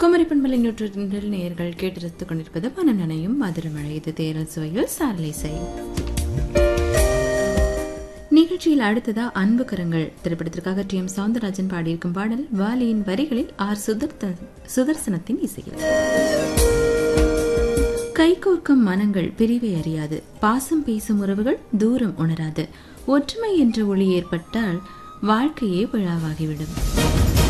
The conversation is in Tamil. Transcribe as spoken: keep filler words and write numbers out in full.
குமரி பண்பலை நூற்றில் நேயர்கள் கேட்டிருத்துக் கொண்டிருப்பது மனம் நனையும் மதுரமழை. இது தேரல் சுவையில் சாரலிசை நிகழ்ச்சியில் அடுத்ததா அன்பு கரங்கள் திரைப்படத்திற்காக டி எம் சவுந்தரராஜன் பாடியிருக்கும் பாடல் வாலியின் வரிகளில் ஆர் சுதர்சனத்தின் இசையில். கைகோர்க்கும் மனங்கள் பிரிவை அறியாது, பாசம் பேசும் உறவுகள் தூரம் உணராது, ஒற்றுமை என்ற ஒளி ஏற்பட்டால் வாழ்க்கையே விழாவாகிவிடும்.